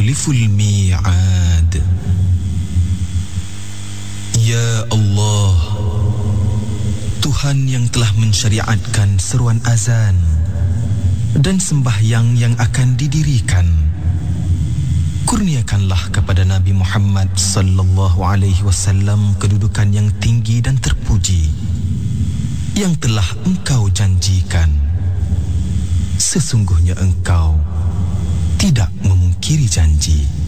yukhliful mi'ad. Ya Allah, Tuhan yang telah mensyariatkan seruan azan dan sembahyang yang akan didirikan, kurniakanlah kepada Nabi Muhammad sallallahu alaihi wasallam kedudukan yang tinggi dan terpuji yang telah Engkau janjikan. Sesungguhnya Engkau tidak memungkiri janji.